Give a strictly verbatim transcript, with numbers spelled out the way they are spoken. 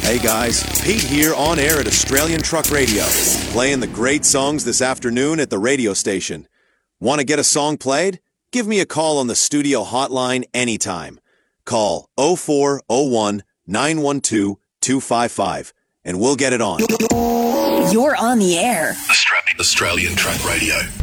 Hey guys, Pete here on air at Australian Truck Radio, playing the great songs this afternoon at the radio station. Want to get a song played? Give me a call on the studio hotline anytime. Call oh four oh one, nine one two, two five five and we'll get it on. You're on the air. Australian Truck Radio.